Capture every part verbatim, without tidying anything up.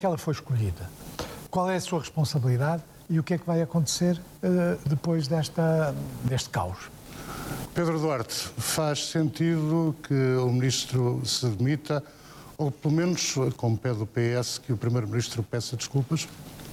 que ela foi escolhida? Qual é a sua responsabilidade e o que é que vai acontecer uh, depois desta, deste caos? Pedro Duarte, faz sentido que o Ministro se demita, ou pelo menos, como pede o P S, que o Primeiro-Ministro peça desculpas?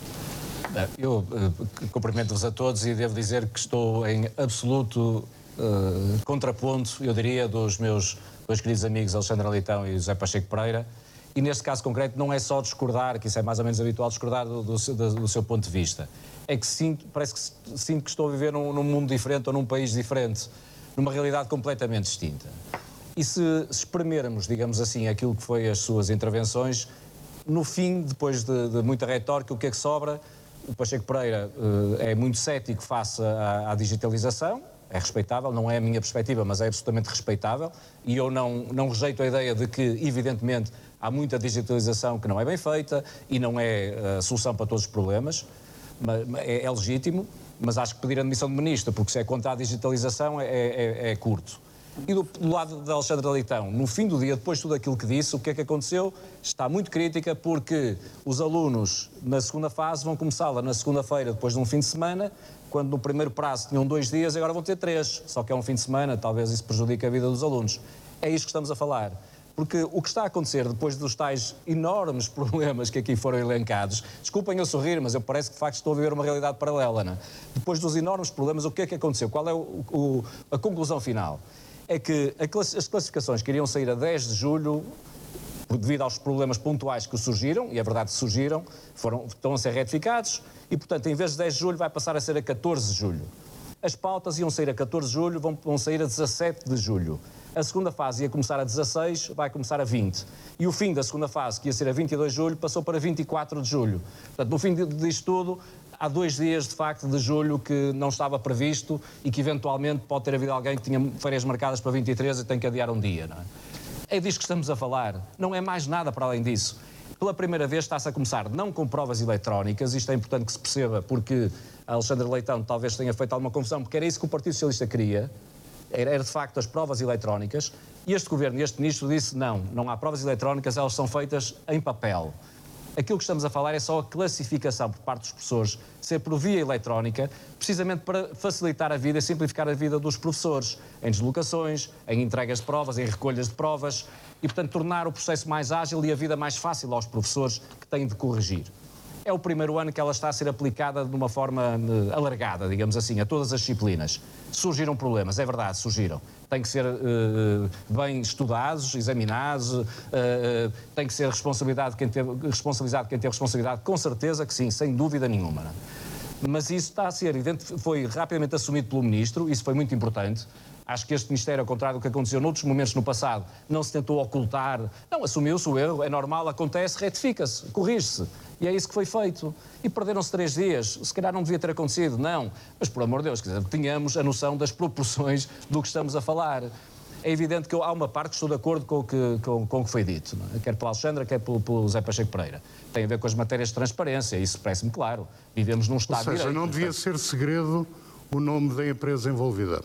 Eu uh, cumprimento-vos a todos e devo dizer que estou em absoluto uh, contraponto, eu diria, dos meus dois queridos amigos Alexandre Leitão e José Pacheco Pereira, e neste caso concreto não é só discordar, que isso é mais ou menos habitual, discordar do, do, do, do seu ponto de vista. É que sinto, parece que sinto que estou a viver num, num mundo diferente ou num país diferente, numa realidade completamente distinta. E se, se espremermos, digamos assim, aquilo que foi as suas intervenções, no fim, depois de, de muita retórica, o que é que sobra? O Pacheco Pereira uh, é muito cético face à, à digitalização, é respeitável, não é a minha perspectiva, mas é absolutamente respeitável, e eu não, não rejeito a ideia de que, evidentemente, há muita digitalização que não é bem feita e não é a solução para todos os problemas, mas, é, é legítimo, mas acho que pedir a demissão de ministro, porque se é contra a digitalização, é, é, é curto. E do, do lado de Alexandre Leitão, no fim do dia, depois de tudo aquilo que disse, o que é que aconteceu? Está muito crítica porque os alunos na segunda fase vão começá-la na segunda-feira, depois de um fim de semana, quando no primeiro prazo tinham dois dias, agora vão ter três. Só que é um fim de semana, talvez isso prejudique a vida dos alunos. É isto que estamos a falar. Porque o que está a acontecer depois dos tais enormes problemas que aqui foram elencados, desculpem eu sorrir, mas eu parece que de facto estou a viver uma realidade paralela, não é? Depois dos enormes problemas, o que é que aconteceu? Qual é o, o, a conclusão final? É que a class, as classificações que iriam sair a dez de julho, devido aos problemas pontuais que surgiram, e é verdade que surgiram, foram, estão a ser retificados, e portanto em vez de dez de julho vai passar a ser a catorze de julho. As pautas iam sair a catorze de julho, vão, vão sair a dezassete de julho. A segunda fase ia começar a dezasseis, vai começar a vinte. E o fim da segunda fase, que ia ser a vinte e dois de julho, passou para vinte e quatro de julho. Portanto, no fim disto tudo, há dois dias, de facto, de julho que não estava previsto e que, eventualmente, pode ter havido alguém que tinha férias marcadas para vinte e três e tem que adiar um dia, não é? É disso que estamos a falar. Não é mais nada para além disso. Pela primeira vez está-se a começar não com provas eletrónicas, isto é importante que se perceba, porque Alexandre Leitão talvez tenha feito alguma confusão, porque era isso que o Partido Socialista queria, era, era de facto as provas eletrónicas, e este governo e este ministro disse não, não há provas eletrónicas, elas são feitas em papel. Aquilo que estamos a falar é só a classificação por parte dos professores ser por via eletrónica, precisamente para facilitar a vida e simplificar a vida dos professores, em deslocações, em entregas de provas, em recolhas de provas, e, portanto, tornar o processo mais ágil e a vida mais fácil aos professores que têm de corrigir. É o primeiro ano que ela está a ser aplicada de uma forma uh, alargada, digamos assim, a todas as disciplinas. Surgiram problemas, é verdade, surgiram. Têm que ser uh, bem estudados, examinados, uh, uh, tem que ser responsabilidade quem teve, responsabilizado quem teve responsabilidade, com certeza que sim, sem dúvida nenhuma. Mas isso está a ser, foi rapidamente assumido pelo Ministro, isso foi muito importante. Acho que este Ministério, ao contrário do que aconteceu noutros momentos no passado, não se tentou ocultar. Não, assumiu-se o erro, é normal, acontece, retifica-se, corrige-se. E é isso que foi feito. E perderam-se três dias. Se calhar não devia ter acontecido, não. Mas, por amor de Deus, quer dizer, tínhamos a noção das proporções do que estamos a falar. É evidente que há uma parte que estou de acordo com o que, com, com o que foi dito, não é? Quer pela Alexandra, quer pelo, pelo José Pacheco Pereira. Tem a ver com as matérias de transparência, isso parece-me claro. Vivemos num Estado de Direito. Ou seja, não devia ser segredo o nome da empresa envolvida.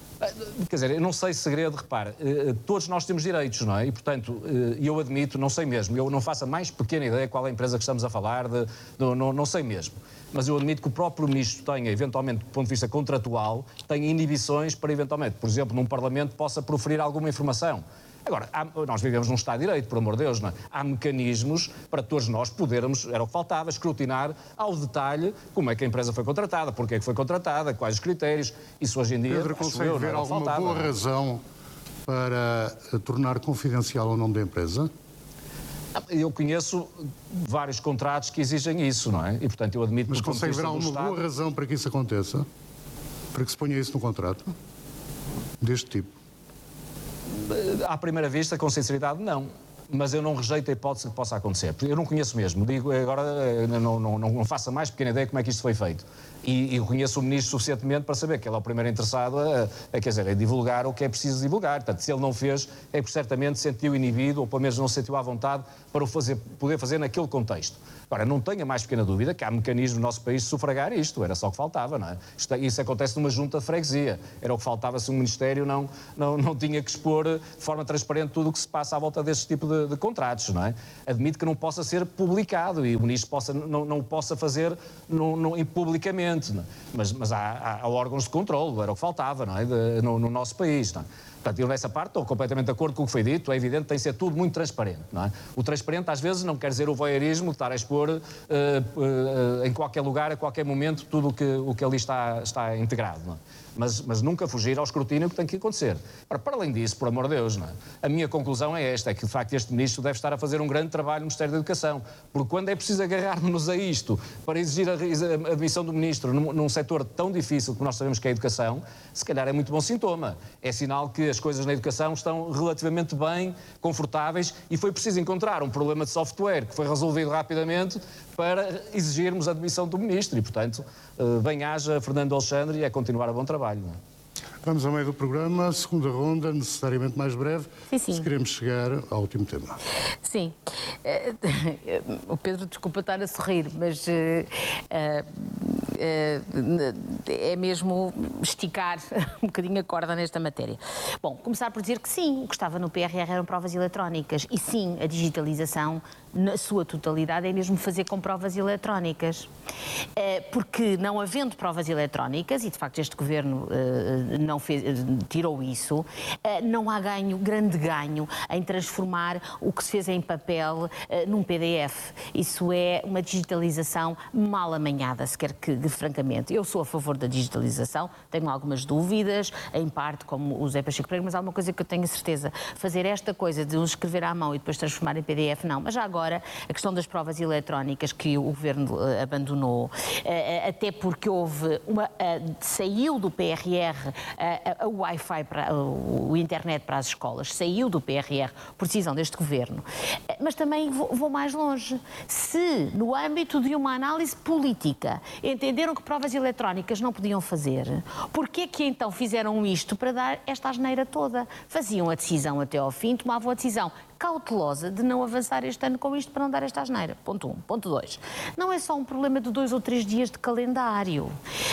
Quer dizer, eu não sei segredo, repare, todos nós temos direitos, não é? E, portanto, eu admito, não sei mesmo, eu não faço a mais pequena ideia qual é a empresa que estamos a falar, de, de, não, não sei mesmo. Mas eu admito que o próprio Ministro tenha, eventualmente, do ponto de vista contratual, tenha inibições para, eventualmente, por exemplo, num Parlamento, possa proferir alguma informação. Agora, há, nós vivemos num Estado de Direito, por amor de Deus, não é? Há mecanismos para todos nós podermos, era o que faltava, escrutinar ao detalhe como é que a empresa foi contratada, porque é que foi contratada, quais os critérios. Isso hoje em dia, Pedro, consegue eu, ver alguma faltava, boa razão para tornar confidencial o nome da empresa? Eu conheço vários contratos que exigem isso, não é? E, portanto, eu admito... Mas consegue ver alguma Estado... boa razão para que isso aconteça? Para que se ponha isso no contrato? Deste tipo? À primeira vista, com sinceridade, não. Mas eu não rejeito a hipótese que possa acontecer. Eu não conheço mesmo. Digo agora, não, não, não faço a mais pequena ideia como é que isto foi feito. E, e conheço o Ministro suficientemente para saber que ele é o primeiro interessado a, a, quer dizer, a divulgar o que é preciso divulgar. Portanto, se ele não fez, é porque certamente se sentiu inibido ou pelo menos não se sentiu à vontade para o fazer, poder fazer naquele contexto. Agora, não tenho a mais pequena dúvida que há mecanismos no nosso país de sufragar isto. Era só o que faltava, não é? Isto, isso acontece numa junta de freguesia. Era o que faltava se o Ministério não, não, não tinha que expor de forma transparente tudo o que se passa à volta deste tipo de de, de contratos, não é? Admite que não possa ser publicado e o Ministro possa, não, não o possa fazer no, no, publicamente, não é? mas, mas há, há órgãos de controle, era o que faltava, não é? De, no, no nosso país, não é? Portanto, eu nessa parte estou completamente de acordo com o que foi dito, é evidente que tem que ser tudo muito transparente, não é? O transparente às vezes não quer dizer o voyeurismo, de estar a expor uh, uh, em qualquer lugar, a qualquer momento, tudo o que, o que ali está, está integrado, não é? Mas, mas nunca fugir ao escrutínio que tem que acontecer. Ora, para além disso, por amor de Deus, não é? A minha conclusão é esta, é que de facto este Ministro deve estar a fazer um grande trabalho no Ministério da Educação, porque quando é preciso agarrar-nos a isto para exigir a, a admissão do Ministro num, num setor tão difícil que nós sabemos que é a educação, se calhar é muito bom sintoma. É sinal que as coisas na educação estão relativamente bem, confortáveis, e foi preciso encontrar um problema de software que foi resolvido rapidamente para exigirmos a admissão do Ministro e, portanto, bem-haja Fernando Alexandre e é continuar a bom trabalho. Não é? Vamos ao meio do programa, segunda ronda, necessariamente mais breve, sim, sim. se queremos chegar ao último tema. Sim. O Pedro, desculpa estar a sorrir, mas uh, uh, uh, é mesmo esticar um bocadinho a corda nesta matéria. Bom, começar por dizer que sim, o que estava no P R R eram provas eletrónicas e sim, a digitalização, na sua totalidade, é mesmo fazer com provas eletrónicas. Uh, porque não havendo provas eletrónicas, e de facto este Governo uh, não fez, tirou isso, não há ganho, grande ganho em transformar o que se fez em papel num P D F. Isso é uma digitalização mal amanhada, se quer que, francamente. Eu sou a favor da digitalização, tenho algumas dúvidas, em parte como o José Pacheco Pereira, mas há uma coisa que eu tenho a certeza, fazer esta coisa de uns escrever à mão e depois transformar em P D F, não. Mas já agora, a questão das provas eletrónicas que o Governo abandonou, até porque houve uma, saiu do P R R a, a, a Wi-Fi, para, o, o internet para as escolas, saiu do P R R por decisão deste Governo. Mas também vou, vou mais longe. Se, no âmbito de uma análise política, entenderam que provas eletrónicas não podiam fazer, porquê que então fizeram isto para dar esta asneira toda? Faziam a decisão até ao fim, tomavam a decisão cautelosa de não avançar este ano com isto para não dar esta asneira. Ponto um. Ponto dois. Não é só um problema de dois ou três dias de calendário.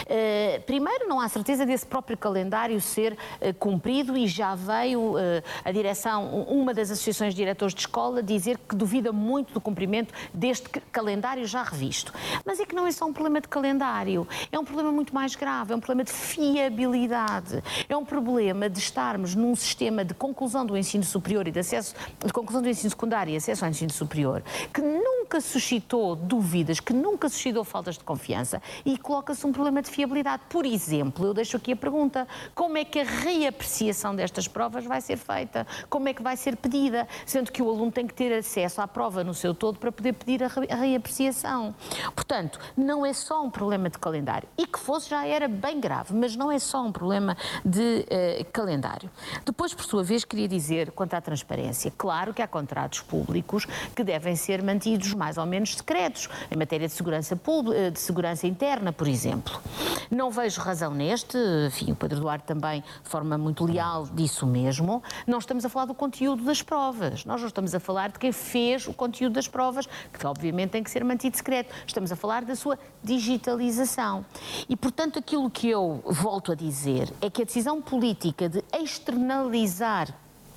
Uh, primeiro, não há certeza desse próprio calendário ser uh, cumprido e já veio uh, a direção, uma das associações de diretores de escola, dizer que duvida muito do cumprimento deste calendário já revisto. Mas é que não é só um problema de calendário, é um problema muito mais grave, é um problema de fiabilidade, é um problema de estarmos num sistema de conclusão do ensino superior e de acesso, de conclusão do ensino secundário e acesso ao ensino superior, que nunca suscitou dúvidas, que nunca suscitou faltas de confiança e coloca-se um problema de fiabilidade. Por exemplo, eu deixo aqui a pergunta, como é que a reapreciação destas provas vai ser feita? Como é que vai ser pedida? Sendo que o aluno tem que ter acesso à prova no seu todo para poder pedir a reapreciação. Portanto, não é só um problema de calendário. E que fosse já era bem grave, mas não é só um problema de uh, calendário. Depois, por sua vez, queria dizer, quanto à transparência, claro que há contratos públicos que devem ser mantidos mais ou menos secretos, em matéria de segurança pública, de segurança interna, por exemplo. Não vejo razão neste, enfim, o Pedro Duarte também, de forma muito leal, disse o mesmo. Não estamos a falar do conteúdo das provas, nós não estamos a falar de quem fez o conteúdo das provas, que obviamente tem que ser mantido secreto. Estamos a falar da sua digitalização. E, portanto, aquilo que eu volto a dizer é que a decisão política de externalizar,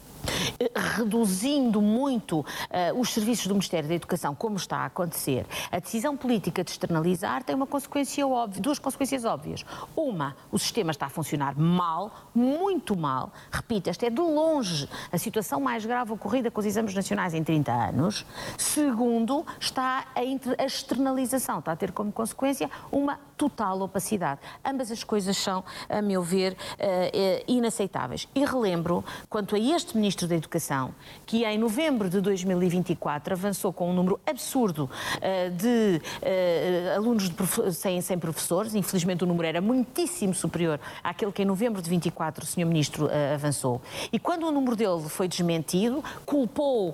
reduzindo muito uh, os serviços do Ministério da Educação, como está a acontecer, a decisão política de externalizar tem uma consequência óbvia, duas consequências óbvias. Uma, o sistema está a funcionar mal, muito mal. Repito, esta é de longe a situação mais grave ocorrida com os exames nacionais em trinta anos. Segundo, está a, inter... a externalização, está a ter como consequência uma total opacidade. Ambas as coisas são, a meu ver, uh, uh, inaceitáveis. E relembro, quanto a este Ministro da Educação, que em novembro de dois mil e vinte e quatro avançou com um número absurdo uh, de uh, alunos de prof... sem, sem professores, infelizmente o número era muitíssimo superior àquele que em novembro de vinte e quatro o senhor Ministro uh, avançou. E quando o número dele foi desmentido, culpou,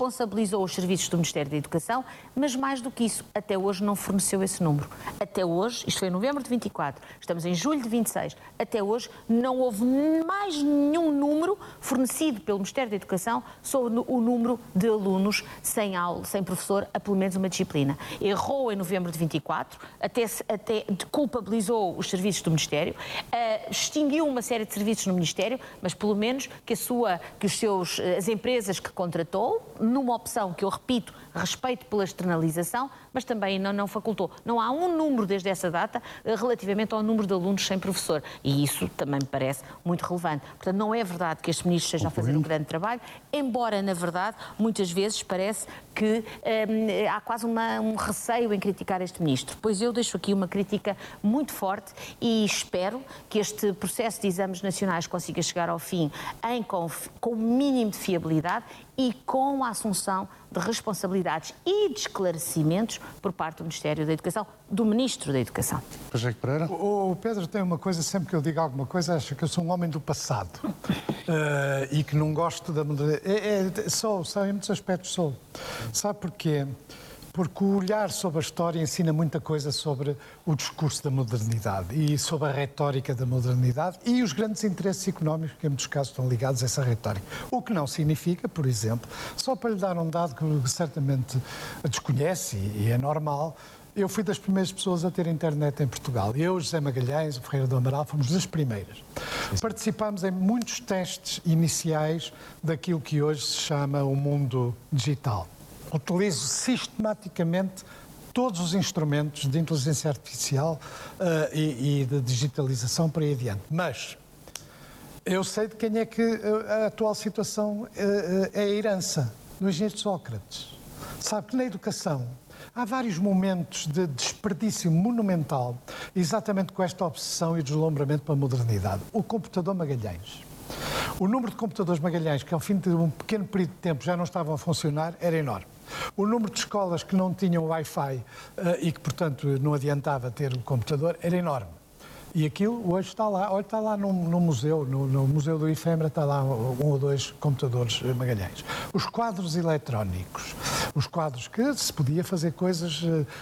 responsabilizou os serviços do Ministério da Educação, mas mais do que isso, até hoje não forneceu esse número. Até hoje hoje, isto foi em novembro de vinte e quatro, estamos em julho de vinte e seis, até hoje não houve mais nenhum número fornecido pelo Ministério da Educação sobre o número de alunos sem aula, sem professor, a pelo menos uma disciplina. Errou em novembro de vinte e quatro, até, até culpabilizou os serviços do Ministério, uh, extinguiu uma série de serviços no Ministério, mas pelo menos que, a sua, que os seus, as empresas que contratou, numa opção que eu repito, respeito pela externalização, mas também não, não facultou. Não há um número desde essa data relativamente ao número de alunos sem professor. E isso também me parece muito relevante. Portanto, não é verdade que este ministro esteja a fazer um grande trabalho, embora, na verdade, muitas vezes parece que hum, há quase uma, um receio em criticar este ministro. Pois eu deixo aqui uma crítica muito forte e espero que este processo de exames nacionais consiga chegar ao fim em, com, com o mínimo de fiabilidade e com a assunção de responsabilidades e de esclarecimentos por parte do Ministério da Educação, do Ministro da Educação. Pacheco Pereira. O, o Pedro tem uma coisa, sempre que eu digo alguma coisa, acha que eu sou um homem do passado uh, e que não gosto da modernidade. É, é, sou, sou, em muitos aspectos sou. Sabe porquê? Porque o olhar sobre a história ensina muita coisa sobre o discurso da modernidade e sobre a retórica da modernidade e os grandes interesses económicos que, em muitos casos, estão ligados a essa retórica. O que não significa, por exemplo, só para lhe dar um dado que certamente desconhece e é normal, eu fui das primeiras pessoas a ter internet em Portugal. Eu, José Magalhães, o Ferreira do Amaral, fomos das primeiras. Participámos em muitos testes iniciais daquilo que hoje se chama o mundo digital. Utilizo sistematicamente todos os instrumentos de inteligência artificial uh, e, e de digitalização para aí adiante. Mas eu sei de quem é que a atual situação uh, é a herança do engenheiro de Sócrates. Sabe que na educação há vários momentos de desperdício monumental, exatamente com esta obsessão e deslumbramento para a modernidade. O computador Magalhães. O número de computadores Magalhães, que ao fim de um pequeno período de tempo já não estavam a funcionar, era enorme. O número de escolas que não tinham Wi-Fi uh, e que, portanto, não adiantava ter o computador, era enorme. E aquilo hoje está lá, olha, está lá no, no museu, no, no Museu do Ifêmera, está lá um ou dois computadores Magalhães. Os quadros eletrónicos, os quadros que se podia fazer coisas,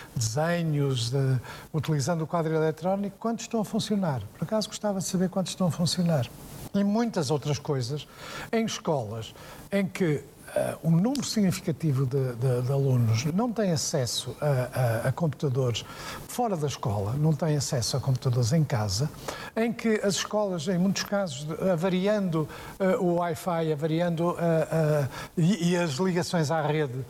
desenhos, de, utilizando o quadro eletrónico, quantos estão a funcionar? Por acaso gostava de saber quantos estão a funcionar. E muitas outras coisas em escolas em que Uh, um número significativo de, de, de alunos não tem acesso a, a, a computadores fora da escola, não tem acesso a computadores em casa, em que as escolas, em muitos casos, avariando uh, o Wi-Fi, avariando uh, uh, e, e as ligações à rede,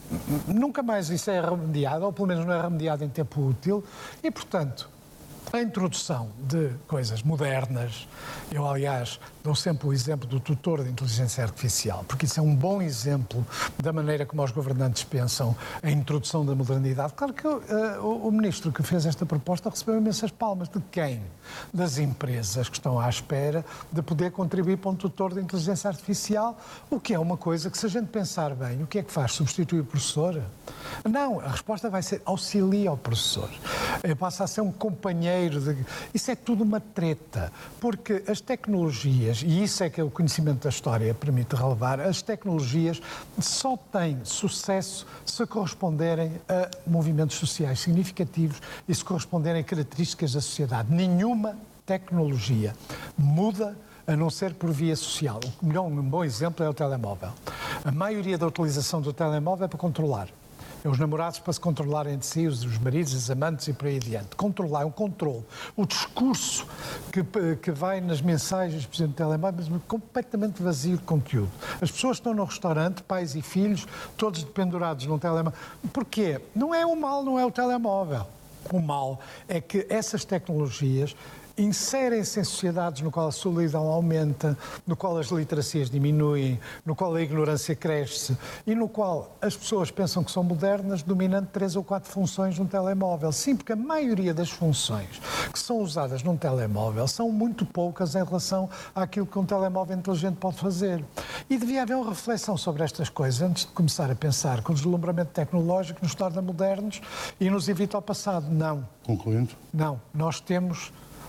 nunca mais isso é remediado, ou pelo menos não é remediado em tempo útil, e, portanto, a introdução de coisas modernas, eu, aliás, dou sempre o exemplo do tutor de inteligência artificial, porque isso é um bom exemplo da maneira como os governantes pensam a introdução da modernidade. Claro que uh, o, o ministro que fez esta proposta recebeu imensas palmas. De quem? Das empresas que estão à espera de poder contribuir para um tutor de inteligência artificial, o que é uma coisa que, se a gente pensar bem, o que é que faz? Substitui o professor? Não, a resposta vai ser auxilia ao professor. Passa a ser um companheiro. De... Isso é tudo uma treta, porque as tecnologias, e isso é que o conhecimento da história permite relevar, as tecnologias só têm sucesso se corresponderem a movimentos sociais significativos e se corresponderem a características da sociedade. Nenhuma tecnologia muda a não ser por via social. O melhor, um bom exemplo é o telemóvel. A maioria da utilização do telemóvel é para controlar. É os namorados para se controlarem entre si, os maridos, os amantes e por aí adiante. Controlar, é um controle. O discurso que, que vai nas mensagens, por exemplo, do telemóvel, é completamente vazio de conteúdo. As pessoas estão no restaurante, pais e filhos, todos dependurados num telemóvel. Porquê? Não é o mal, não é o telemóvel. O mal é que essas tecnologias inserem-se em sociedades no qual a solidão aumenta, no qual as literacias diminuem, no qual a ignorância cresce e no qual as pessoas pensam que são modernas, dominando três ou quatro funções num telemóvel. Sim, porque a maioria das funções que são usadas num telemóvel são muito poucas em relação àquilo que um telemóvel inteligente pode fazer. E devia haver uma reflexão sobre estas coisas antes de começar a pensar que o deslumbramento tecnológico nos torna modernos e nos evita ao passado. Não. Concluindo? Não. Nós temos...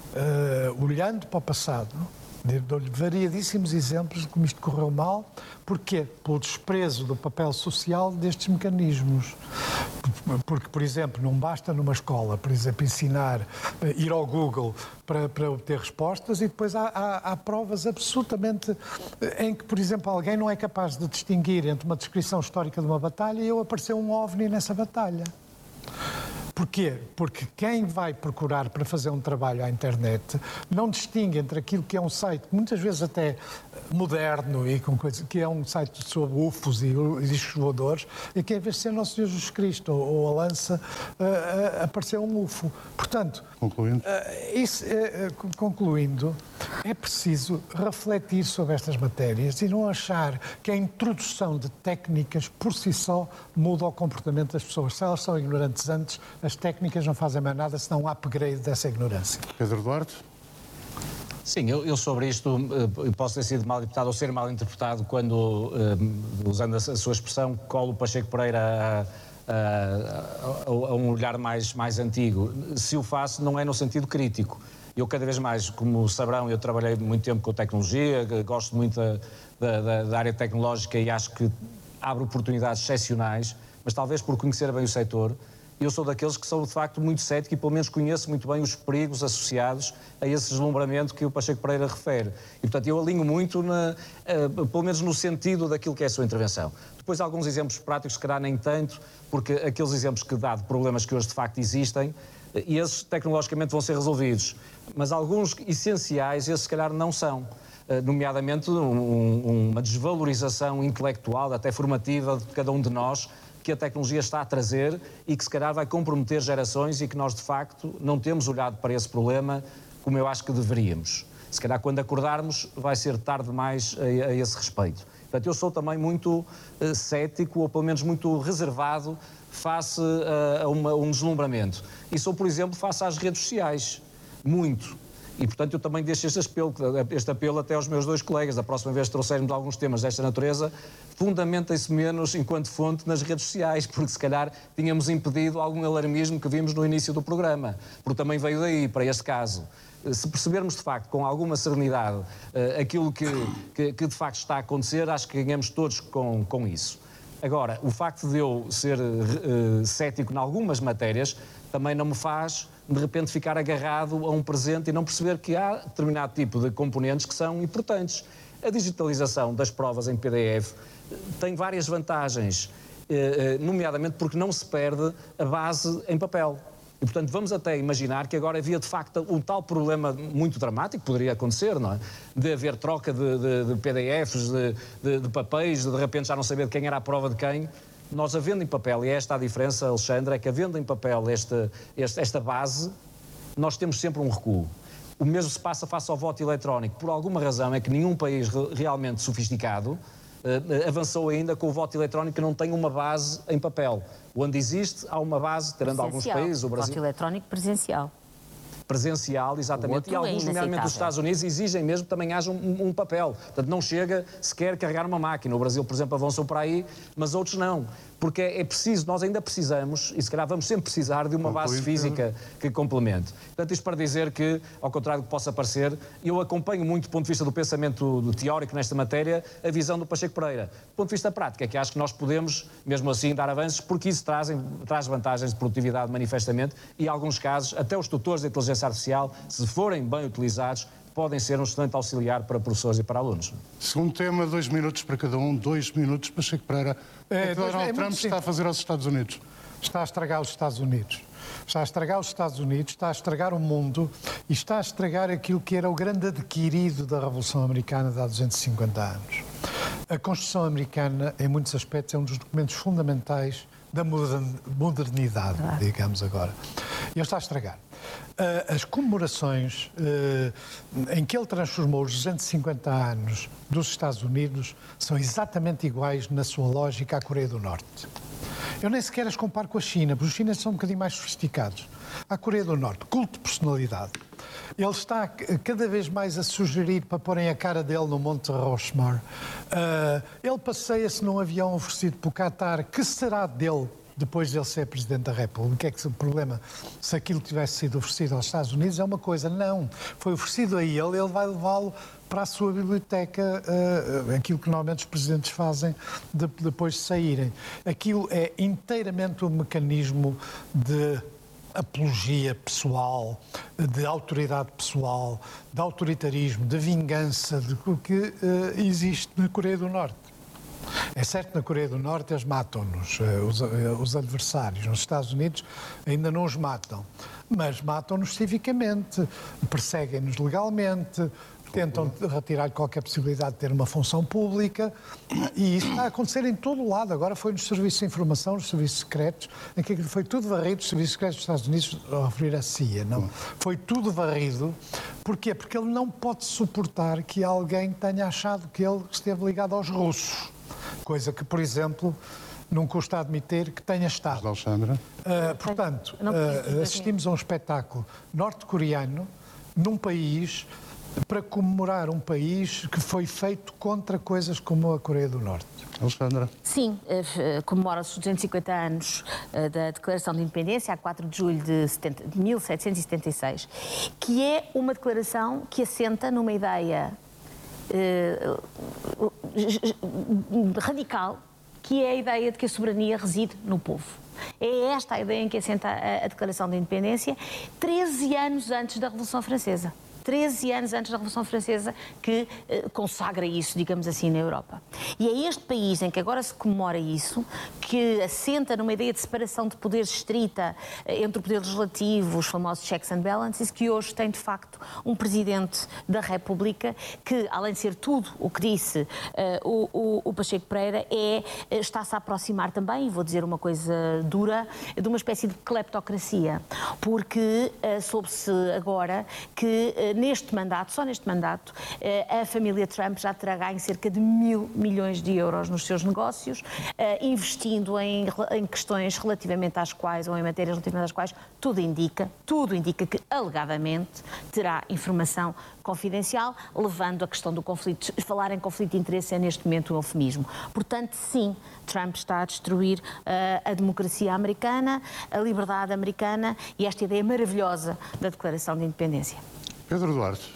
Uh, olhando para o passado, dou-lhe variadíssimos exemplos de como isto correu mal. Porquê? Pelo desprezo do papel social destes mecanismos. porque, por exemplo, não basta numa escola, por exemplo, ensinar, ir ao Google para, para obter respostas e depois há, há, há provas absolutamente em que, por exemplo, alguém não é capaz de distinguir entre uma descrição histórica de uma batalha e eu apareceu um OVNI nessa batalha. Porquê? Porque quem vai procurar para fazer um trabalho à internet não distingue entre aquilo que é um site, muitas vezes até moderno, e com coisa, que é um site sobre U F Os e discos voadores, e que em vez de ser Nosso Senhor Jesus Cristo ou, ou a lança, uh, uh, apareceu um U F O. Portanto, concluindo, uh, isso, uh, concluindo, é preciso refletir sobre estas matérias e não achar que a introdução de técnicas por si só muda o comportamento das pessoas. Se elas são ignorantes antes, as técnicas não fazem mais nada senão um upgrade dessa ignorância. Pedro Duarte? Sim, eu, eu sobre isto eu posso ter sido mal interpretado ou ser mal interpretado quando, usando a sua expressão, colo Pacheco Pereira a, a, a, a um olhar mais, mais antigo. Se o faço, não é no sentido crítico. Eu cada vez mais, como saberão, eu trabalhei muito tempo com tecnologia, gosto muito da, da, da área tecnológica e acho que abre oportunidades excepcionais, mas talvez por conhecer bem o setor, eu sou daqueles que sou de facto muito cético e pelo menos conheço muito bem os perigos associados a esse deslumbramento que o Pacheco Pereira refere. E portanto eu alinho muito, na, uh, pelo menos no sentido daquilo que é a sua intervenção. Depois alguns exemplos práticos, se calhar nem tanto, porque aqueles exemplos que dá de problemas que hoje de facto existem, e esses tecnologicamente vão ser resolvidos. Mas alguns essenciais, esses se calhar não são. Nomeadamente um, uma desvalorização intelectual, até formativa, de cada um de nós, que a tecnologia está a trazer e que se calhar vai comprometer gerações e que nós de facto não temos olhado para esse problema como eu acho que deveríamos. Se calhar quando acordarmos vai ser tarde demais a, a esse respeito. Portanto, eu sou também muito uh, cético ou pelo menos muito reservado face a, a, uma, a um deslumbramento. E sou, por exemplo, face às redes sociais. Muito. E, portanto, eu também deixo este apelo, este apelo até aos meus dois colegas. Da próxima vez que trouxermos alguns temas desta natureza, fundamentem-se menos enquanto fonte nas redes sociais, porque se calhar tínhamos impedido algum alarmismo que vimos no início do programa, porque também veio daí, para este caso. Se percebermos, de facto, com alguma serenidade, aquilo que, que, que de facto está a acontecer, acho que ganhamos todos com, com isso. Agora, o facto de eu ser uh, cético em algumas matérias também não me faz, de repente, ficar agarrado a um presente e não perceber que há determinado tipo de componentes que são importantes. A digitalização das provas em P D F tem várias vantagens, uh, nomeadamente porque não se perde a base em papel. E, portanto, vamos até imaginar que agora havia, de facto, um tal problema muito dramático, poderia acontecer, não é? De haver troca de, de, de P D Fs, de, de, de papéis, de, de repente já não saber de quem era a prova de quem. Nós, havendo em papel, e é esta a diferença, Alexandre, é que havendo em papel esta, esta, esta base, nós temos sempre um recuo. O mesmo se passa face ao voto eletrónico. Por alguma razão é que nenhum país realmente sofisticado Uh, avançou ainda com o voto eletrónico que não tem uma base em papel. Onde existe, há uma base, terando alguns países, o Brasil... Voto eletrónico presencial. Presencial, exatamente, e alguns, é nomeadamente os Estados Unidos, exigem mesmo que também haja um, um papel. Portanto, não chega sequer a carregar uma máquina. O Brasil, por exemplo, avançou para aí, mas outros não. Porque é, é preciso, nós ainda precisamos, e se calhar vamos sempre precisar de uma base física que complemente. Portanto, isto para dizer que, ao contrário do que possa parecer, eu acompanho muito do ponto de vista do pensamento teórico nesta matéria, a visão do Pacheco Pereira. Do ponto de vista prático, é que acho que nós podemos, mesmo assim, dar avanços, porque isso trazem, traz vantagens de produtividade manifestamente, e em alguns casos, até os tutores de inteligência artificial, se forem bem utilizados, podem ser um excelente auxiliar para professores e para alunos. Segundo tema, dois minutos para cada um, dois minutos. Pacheco Pereira, é, o que Donald é Trump está a fazer aos Estados Unidos? Está a estragar os Estados Unidos. Está a estragar os Estados Unidos, está a estragar o mundo e está a estragar aquilo que era o grande adquirido da Revolução Americana de há duzentos e cinquenta anos. A Constituição Americana, em muitos aspectos, é um dos documentos fundamentais da modernidade, digamos agora. Ele está a estragar. As comemorações em que ele transformou os duzentos e cinquenta anos dos Estados Unidos são exatamente iguais na sua lógica à Coreia do Norte. Eu nem sequer as comparo com a China, porque os chineses são um bocadinho mais sofisticados. A Coreia do Norte, culto de personalidade. Ele está cada vez mais a sugerir para porem a cara dele no Monte Rushmore. Uh, ele passeia-se num avião oferecido pelo Qatar, que será dele depois de ele ser Presidente da República, é que o problema, se aquilo tivesse sido oferecido aos Estados Unidos, é uma coisa. Não, foi oferecido a ele, ele vai levá-lo para a sua biblioteca, uh, aquilo que normalmente os presidentes fazem de, depois de saírem. Aquilo é inteiramente um mecanismo de apologia pessoal, de autoridade pessoal, de autoritarismo, de vingança, de que uh, existe na Coreia do Norte. É certo que na Coreia do Norte eles matam-nos, uh, os, uh, os adversários. Nos Estados Unidos ainda não os matam, mas matam-nos civicamente, perseguem-nos legalmente, tentam retirar qualquer possibilidade de ter uma função pública, e isso está a acontecer em todo o lado. Agora foi nos serviços de informação, nos serviços secretos, em que foi tudo varrido, os serviços secretos dos Estados Unidos, a referir a C I A, não? Foi tudo varrido. Porquê? Porque ele não pode suportar que alguém tenha achado que ele esteve ligado aos russos, coisa que, por exemplo, não custa admitir que tenha estado. Alexandra. Uh, portanto, uh, assistimos a um espetáculo norte-coreano num país para comemorar um país que foi feito contra coisas como a Coreia do Norte. Alexandra. Sim, comemora-se os duzentos e cinquenta anos da Declaração de Independência, a quatro de julho de mil setecentos e setenta e seis, que é uma declaração que assenta numa ideia eh, radical, que é a ideia de que a soberania reside no povo. É esta a ideia em que assenta a, a Declaração de Independência, treze anos antes da Revolução Francesa. treze anos antes da Revolução Francesa, que eh, consagra isso, digamos assim, na Europa. E é este país em que agora se comemora isso, que assenta numa ideia de separação de poderes estrita eh, entre o poder legislativo, os famosos checks and balances, que hoje tem, de facto, um Presidente da República que, além de ser tudo o que disse eh, o, o, o Pacheco Pereira, é, está-se a aproximar também, e vou dizer uma coisa dura, de uma espécie de cleptocracia, porque eh, soube-se agora que eh, neste mandato, só neste mandato, a família Trump já terá ganho cerca de mil milhões de euros nos seus negócios, investindo em, em questões relativamente às quais, ou em matérias relativamente às quais, tudo indica, tudo indica que, alegadamente, terá informação confidencial, levando a questão do conflito, falar em conflito de interesse é neste momento um eufemismo. Portanto, sim, Trump está a destruir uh, a democracia americana, a liberdade americana e esta ideia maravilhosa da Declaração de Independência. Pedro Duarte.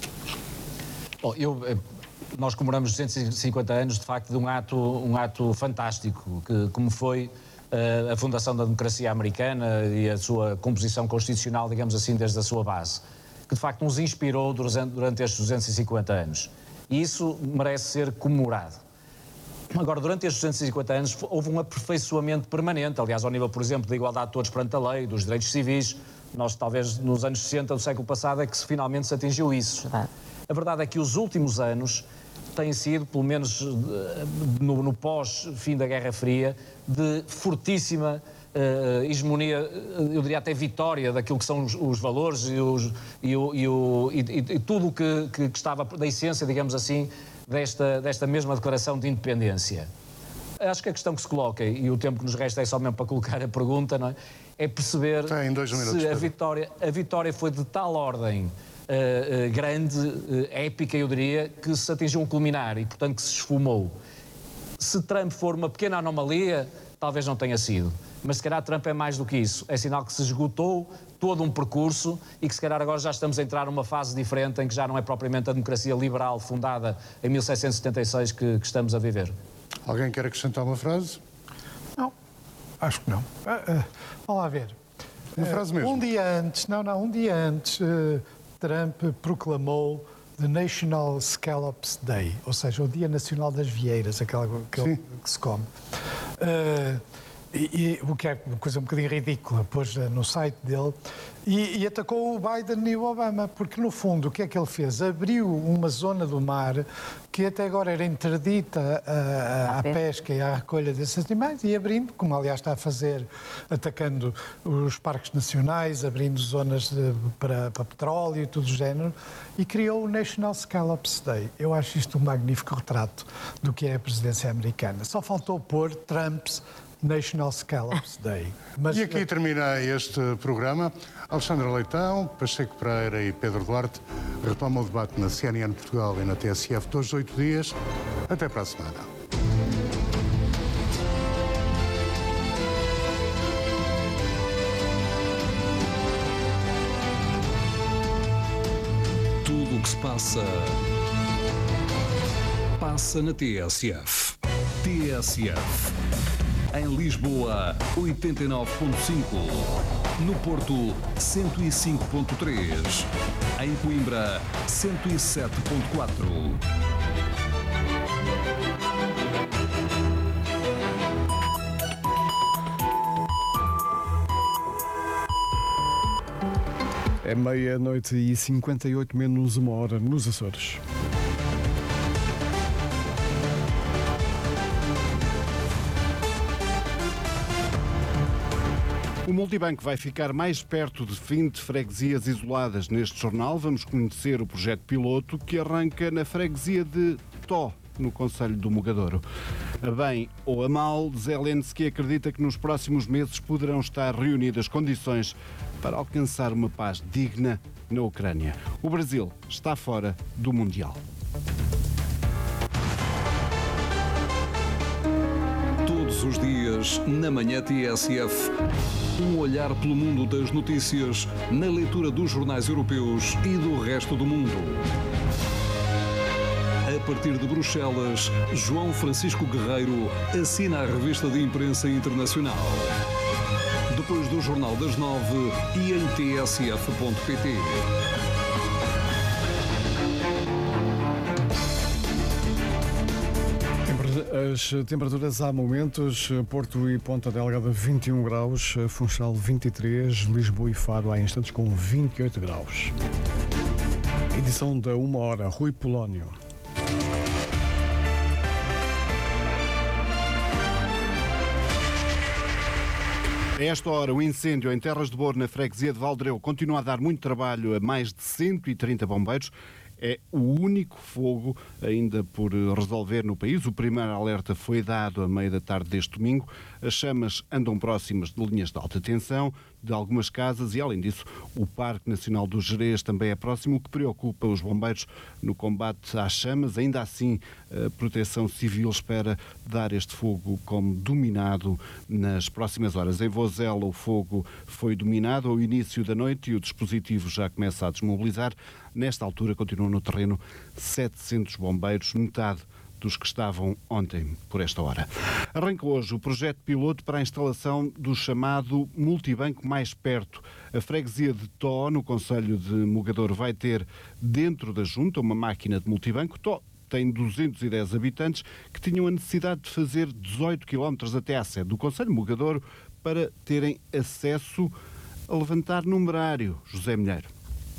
Bom, eu, nós comemoramos duzentos e cinquenta anos, de facto, de um ato, um ato fantástico, que, como foi uh, a fundação da democracia americana e a sua composição constitucional, digamos assim, desde a sua base, que de facto nos inspirou durante, durante estes duzentos e cinquenta anos. E isso merece ser comemorado. Agora, durante estes duzentos e cinquenta anos, houve um aperfeiçoamento permanente, aliás, ao nível, por exemplo, da igualdade de todos perante a lei, dos direitos civis. Nós, talvez, nos anos sessenta do século passado, é que finalmente se atingiu isso. Verdade. A verdade é que os últimos anos têm sido, pelo menos no, no pós-fim da Guerra Fria, de fortíssima uh, hegemonia, eu diria até vitória daquilo que são os, os valores e, os, e, o, e, o, e, e tudo o que, que, que estava da essência, digamos assim, desta, desta mesma declaração de independência. Acho que a questão que se coloca, e o tempo que nos resta é só mesmo para colocar a pergunta, não é? É perceber Tem dois minutos, se a vitória, a vitória foi de tal ordem uh, uh, grande, uh, épica, eu diria, que se atingiu um culminar e, portanto, que se esfumou. Se Trump for uma pequena anomalia, talvez não tenha sido. Mas, se calhar, Trump é mais do que isso. É sinal que se esgotou todo um percurso e que, se calhar, agora já estamos a entrar numa fase diferente em que já não é propriamente a democracia liberal fundada em mil setecentos e setenta e seis que, que estamos a viver. Alguém quer acrescentar uma frase? Não, acho que não. Uh, uh, vamos lá ver. Uma frase mesmo. Um dia antes, não, não, um dia antes, uh, Trump proclamou the National Scallops Day, ou seja, o Dia Nacional das Vieiras, aquela que, ele, que se come. Uh, E, e, o que é uma coisa um bocadinho ridícula, pôs no site dele, e, e atacou o Biden e o Obama, porque no fundo o que é que ele fez? Abriu uma zona do mar que até agora era interdita à, à, à pesca e à recolha desses animais, e abrindo, como aliás está a fazer, atacando os parques nacionais, abrindo zonas de, para, para petróleo e tudo o género, e criou o National Scallops Day. Eu acho isto um magnífico retrato do que é a presidência americana. Só faltou pôr Trump's National Scallops Day. Mas... E aqui termina este programa. Alexandra Leitão, Pacheco Pereira e Pedro Duarte retomam o debate na C N N Portugal e na T S F todos os oito dias. Até para a semana. que se passa, passa na T S F. T S F. Em Lisboa, oitenta e nove ponto cinco. No Porto, cento e cinco ponto três. Em Coimbra, cento e sete ponto quatro. É meia-noite e cinquenta e oito menos uma hora nos Açores. O multibanco vai ficar mais perto de vinte freguesias isoladas. Neste jornal vamos conhecer o projeto piloto que arranca na freguesia de Tó, no concelho do Mogadouro. A bem ou a mal, Zelensky acredita que nos próximos meses poderão estar reunidas condições para alcançar uma paz digna na Ucrânia. O Brasil está fora do Mundial. Todos os dias, na manhã T S F, um olhar pelo mundo das notícias, na leitura dos jornais europeus e do resto do mundo. A partir de Bruxelas, João Francisco Guerreiro assina a revista de imprensa internacional. Depois do Jornal das Nove e em T S F ponto pt. As temperaturas há momentos, Porto e Ponta Delgada vinte e um graus, Funchal vinte e três, Lisboa e Faro há instantes com vinte e oito graus. Edição da Uma Hora, Rui Polónio. A esta hora, o incêndio em Terras de Boro, na freguesia de Valdreu, continua a dar muito trabalho a mais de cento e trinta bombeiros. É o único fogo ainda por resolver no país. O primeiro alerta foi dado à meia da tarde deste domingo. As chamas andam próximas de linhas de alta tensão, de algumas casas e, além disso, o Parque Nacional do Gerês também é próximo, o que preocupa os bombeiros no combate às chamas. Ainda assim, a Proteção Civil espera dar este fogo como dominado nas próximas horas. Em Vozela, o fogo foi dominado ao início da noite e o dispositivo já começa a desmobilizar. Nesta altura, continuam no terreno setecentos bombeiros, metade dos que estavam ontem por esta hora. Arranca hoje o projeto piloto para a instalação do chamado multibanco mais perto. A freguesia de Tó, no concelho de Mogadouro, vai ter dentro da junta uma máquina de multibanco. Tó tem duzentos e dez habitantes que tinham a necessidade de fazer dezoito quilómetros até à sede do concelho de Mogadouro para terem acesso a levantar numerário. José Milheiro.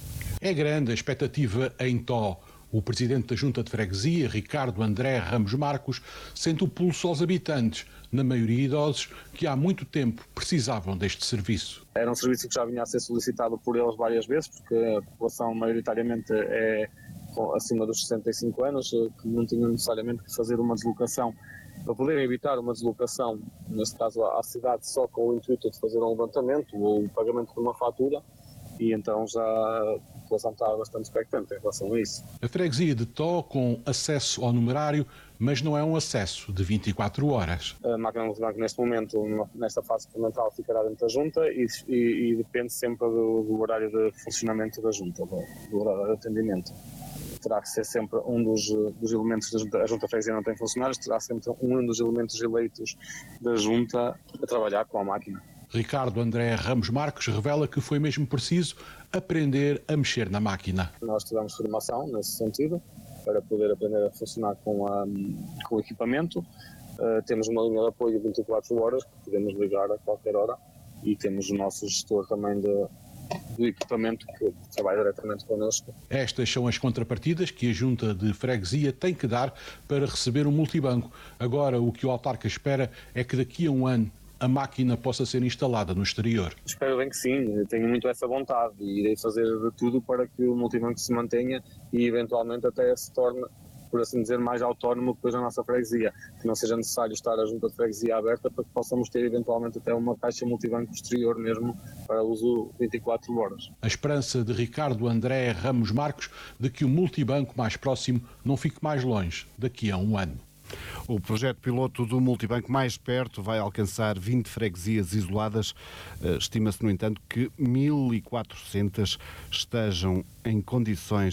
É grande a expectativa em Tó. O presidente da Junta de Freguesia, Ricardo André Ramos Marcos, sente o pulso aos habitantes, na maioria idosos, que há muito tempo precisavam deste serviço. Era um serviço que já vinha a ser solicitado por eles várias vezes, porque a população maioritariamente é acima dos sessenta e cinco anos, que não tinham necessariamente que fazer uma deslocação. Para poderem evitar uma deslocação, neste caso à cidade, só com o intuito de fazer um levantamento ou o pagamento de uma fatura, e então já a população está bastante expectante em relação a isso. A freguesia de Tó com acesso ao numerário, mas não é um acesso de vinte e quatro horas. A máquina multibanco neste momento, nesta fase experimental, ficará dentro da junta e, e, e depende sempre do, do horário de funcionamento da junta, do, do horário de atendimento. Terá que ser sempre um dos, dos elementos da junta. A junta freguesia não tem funcionários, terá sempre um dos elementos eleitos da junta a trabalhar com a máquina. Ricardo André Ramos Marcos revela que foi mesmo preciso aprender a mexer na máquina. Nós tivemos formação nesse sentido, para poder aprender a funcionar com, a, com o equipamento. Uh, temos uma linha de apoio vinte e quatro horas, que podemos ligar a qualquer hora, e temos o nosso gestor também de, do equipamento, que trabalha diretamente connosco. Estas são as contrapartidas que a Junta de Freguesia tem que dar para receber um multibanco. Agora, o que o autarca espera é que daqui a um ano a máquina possa ser instalada no exterior. Espero bem que sim, tenho muito essa vontade e irei fazer de tudo para que o multibanco se mantenha e eventualmente até se torne, por assim dizer, mais autónomo depois da nossa freguesia, que não seja necessário estar a junta de freguesia aberta para que possamos ter eventualmente até uma caixa multibanco exterior mesmo para uso vinte e quatro horas. A esperança de Ricardo André Ramos Marcos de que o multibanco mais próximo não fique mais longe daqui a um ano. O projeto piloto do multibanco mais perto vai alcançar vinte freguesias isoladas. Estima-se, no entanto, que mil e quatrocentas estejam em condições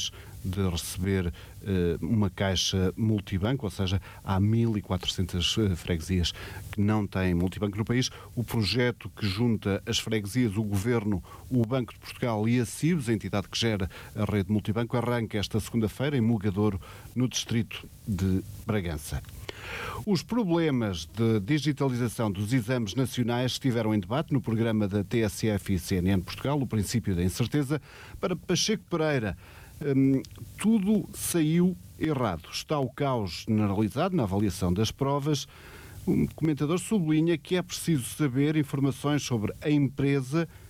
de receber uma caixa multibanco, ou seja, há mil e quatrocentas freguesias que não têm multibanco no país. O projeto que junta as freguesias, o Governo, o Banco de Portugal e a CIBS, a entidade que gera a rede multibanco, arranca esta segunda-feira em Mugadouro, no distrito de Bragança. Os problemas de digitalização dos exames nacionais estiveram em debate no programa da T S F e C N N Portugal, o princípio da incerteza. Para Pacheco Pereira, hum, tudo saiu errado. Está o caos generalizado na avaliação das provas. Um comentador sublinha que é preciso saber informações sobre a empresa